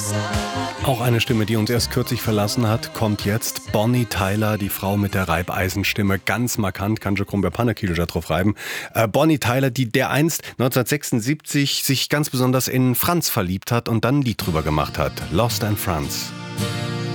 Auch eine Stimme, die uns erst kürzlich verlassen hat, kommt jetzt. Bonnie Tyler, die Frau mit der Reibeisenstimme, ganz markant, kann schon krumm bei Panakilja drauf reiben. Bonnie Tyler, der einst 1976 sich ganz besonders in Franz verliebt hat und dann ein Lied drüber gemacht hat. Lost in France.